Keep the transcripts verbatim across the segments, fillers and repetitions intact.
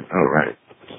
Oh, right.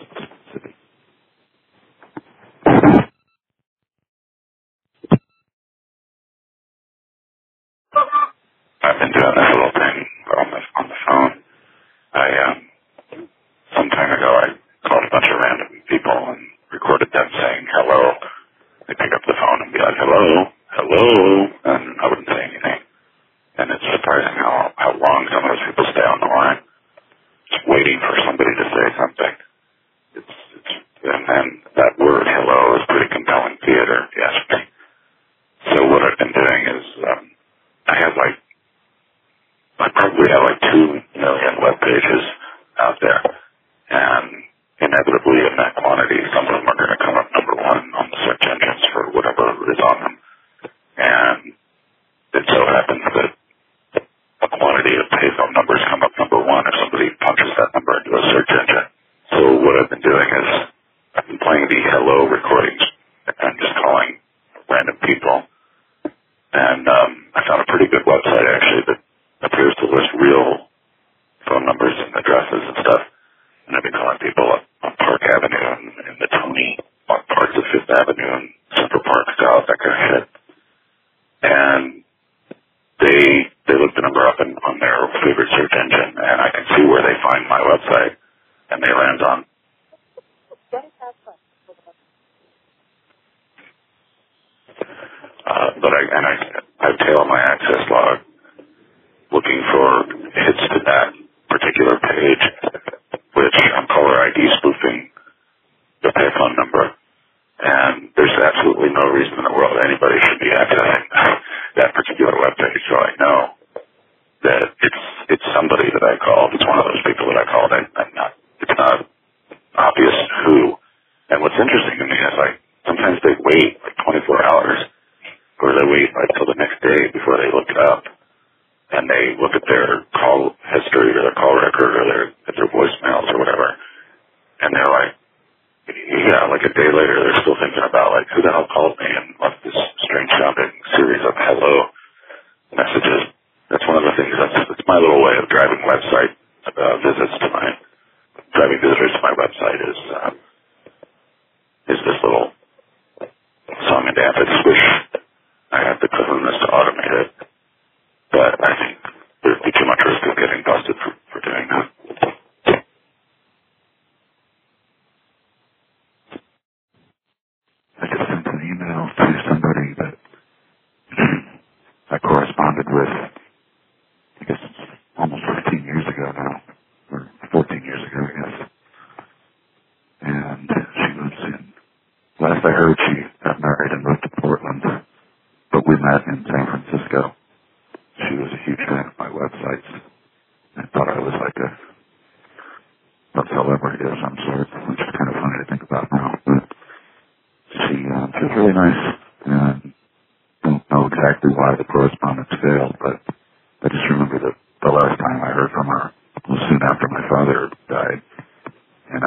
I've been doing this little thing on the, on the phone. I, um, some time ago, I called a bunch of random people and recorded them saying hello. They pick up the phone and be like, hello, hello, and I wouldn't say anything. And it's surprising how, how long some of those people stay on the line, just waiting for somebody to say something. It's, it's, and then that word hello is pretty compelling theater, if you ask me. So what I've been doing is, um, I have like, I probably have like two million web pages out there. And inevitably in that quantity, some of them are going to come up number one on the search engines for whatever is on them. And it so happens that a quantity of payphone numbers come up number one if somebody punches that number into a search engine. So what I've been doing is I've been playing the hello recordings and just calling random people. And um, I found a pretty good website actually that appears to list real phone numbers and addresses and stuff. And I've been calling people up on Park Avenue and, and the Tony, on parts of Fifth Avenue and Central Park South, that kind of shit. And they they look the number up in, on their favorite search engine, and I can see where they find my website, and they land on. Uh, but I and I I tail my access log, looking for hits to that particular page, which I'm caller I D spoofing the payphone number, and there's absolutely no reason in the world anybody should be accessing that particular webpage. So I know that it's it's somebody that I called. It's one of those people that I called. I, I'm not. It's not obvious who. And what's interesting to me is like sometimes they wait like twenty-four hours, or they wait like till the next day before they look it up. And they look at their call history or their call record or their at their voicemails or whatever, and they're like, yeah, like a day later, they're still thinking about like who the hell called me and left this strange sounding series of hello messages. That's one of the things. That's, that's my little way of driving website uh, visits to my driving visitors to my website is uh, is this little song and dance. I just wish I had the cleverness to automate it. But I think there'd be too much risk of getting busted for, for doing that. I just sent an email to somebody that I corresponded with, I guess it's almost fifteen years ago now, or fourteen years ago, I guess. And she lives in, last I heard she got married and moved to Portland, but we met in San Francisco. She was a huge fan of my websites and thought I was like a, a celebrity of some sort, which is kind of funny to think about now. But she, uh, she was really nice, and don't know exactly why the correspondence failed, but I just remember that the last time I heard from her was soon after my father died.